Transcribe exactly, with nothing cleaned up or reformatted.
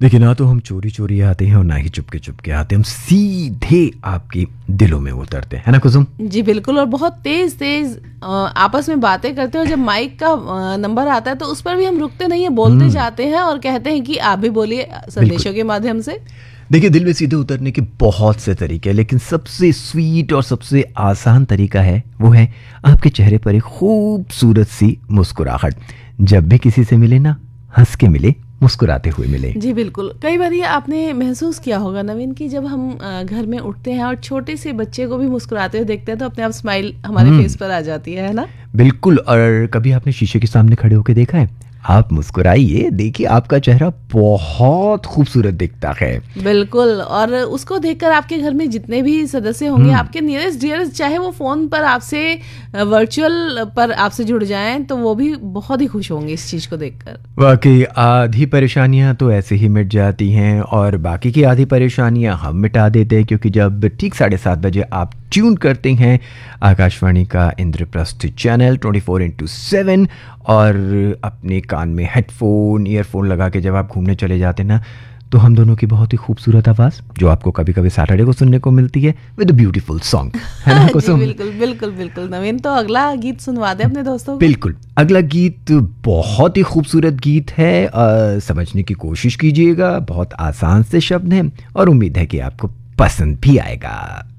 देखिए, ना तो हम चोरी चोरी आते हैं और ना ही चुपके चुपके आते हैं, हम सीधे आपके दिलों में उतरते हैं, है ना कुसुम? जी बिल्कुल। और बहुत तेज तेज अ, आपस में बातें करते हैं और जब माइक का अ, नंबर आता है तो उस पर भी हम रुकते नहीं है, बोलते जाते हैं और कहते हैं कि आप भी बोलिए संदेशों के माध्यम से। देखिए, दिल में सीधे उतरने के बहुत से तरीके हैं, लेकिन सबसे स्वीट और सबसे आसान तरीका है वो है आपके चेहरे पर एक खूबसूरत सी मुस्कुराहट। जब भी किसी से मिले ना, हंस के मिले, मुस्कुराते हुए मिले। जी बिल्कुल। कई बार ये आपने महसूस किया होगा नवीन कि जब हम अ, घर में उठते हैं और छोटे से बच्चे को भी मुस्कुराते हुए देखते हैं तो अपने आप स्माइल हमारे फेस पर आ जाती है है ना? बिल्कुल। और कभी आपने शीशे के सामने खड़े होकर देखा है? आप मुस्कुराइए, देखिए आपका चेहरा बहुत खूबसूरत दिखता है। बिल्कुल। और उसको देखकर आपके घर में जितने भी सदस्य होंगे, आपके नियरेस्ट डियरेस्ट, चाहे वो फोन पर आपसे वर्चुअल पर आपसे जुड़ जाएं, तो वो भी बहुत ही खुश होंगे इस चीज को देखकर। वाकई आधी परेशानियां तो ऐसे ही मिट जाती हैं और बाकी की आधी परेशानियां हम मिटा देते हैं, क्योंकि जब ठीक साढ़े सात बजे आप ट्यून करते हैं आकाशवाणी का Indraprastha channel twenty four into seven और अपने कान में हेडफोन ईयरफोन लगा के जब आप घूमने चले जाते हैं ना, तो हम दोनों की बहुत ही खूबसूरत आवाज़ जो आपको कभी कभी सैटरडे को सुनने को मिलती है विद अ ब्यूटीफुल सॉन्ग, है ना कुसुम? बिल्कुल बिल्कुल बिल्कुल नवीन। तो अगला गीत सुनवा दे अपने दोस्तों को। बिल्कुल। अगला गीत बहुत ही खूबसूरत गीत है, आ, समझने की कोशिश कीजिएगा, बहुत आसान से शब्द हैं और उम्मीद है कि आपको पसंद भी आएगा।